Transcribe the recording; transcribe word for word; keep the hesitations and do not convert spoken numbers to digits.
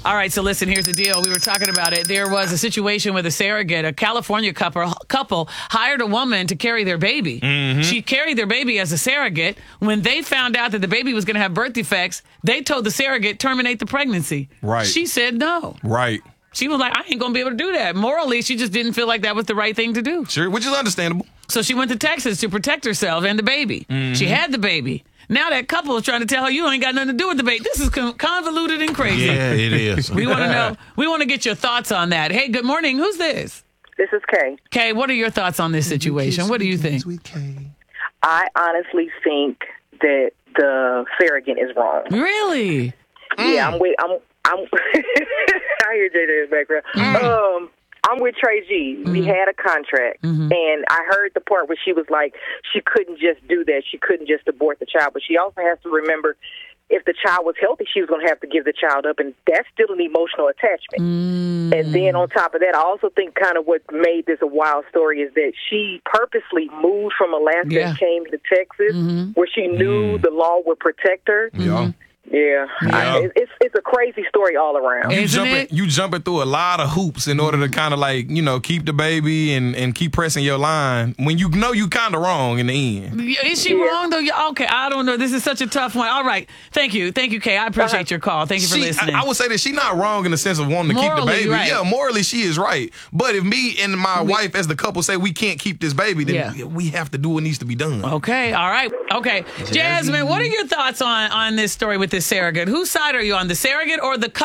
All right, so listen, here's the deal. We were talking about it. There was a situation with a surrogate. A California couple couple hired a woman to carry their baby. Mm-hmm. She carried their baby as a surrogate. When they found out that the baby was going to have birth defects, they told the surrogate terminate the pregnancy. Right. She said no. Right. She was like, I ain't going to be able to do that. Morally, she just didn't feel like that was the right thing to do. Sure, which is understandable. So she went to Texas to protect herself and the baby. Mm-hmm. She had the baby. Now that couple is trying to tell her you ain't got nothing to do with the baby. This is con- convoluted and crazy. Yeah, it is. We want to know. We want to get your thoughts on that. Hey, good morning. Who's this? This is Kay. Kay, what are your thoughts on this situation? What do you think? I honestly think that the surrogate is wrong. Really? Yeah, I'm with. I'm. I'm. I hear J J in the background. Mm. Um, I'm with Trey G. Mm-hmm. We had a contract, Mm-hmm. and I heard the part where she was like, she couldn't just do that. She couldn't just abort the child, but she also has to remember, if the child was healthy, she was going to have to give the child up, and that's still an emotional attachment. Mm. And then on top of that, I also think kind of what made this a wild story is that she purposely moved from Alaska Yeah. and came to Texas, Mhm. where she knew Mm. the law would protect her. Yeah. Yeah, Yeah. I, it's it's a crazy story all around. You Isn't jumping, it? you jumping through a lot of hoops in order to kind of like, you know, keep the baby and, and keep pressing your line when you know you kind of wrong in the end. Is she Yeah. wrong, though? Yeah, okay, I don't know. This is such a tough one. All right. Thank you. Thank you, Kay. I appreciate Uh-huh. your call. Thank you for She, listening. I, I would say that she's not wrong in the sense of wanting to keep Morally, the baby. right. Yeah, morally she is right. But if me and my wife as the couple say we can't keep this baby, then Yeah. we have to do what needs to be done. Okay, all right. Okay. Jasmine, what are your thoughts on, on this story with this surrogate? Whose side are you on, the surrogate or the couple?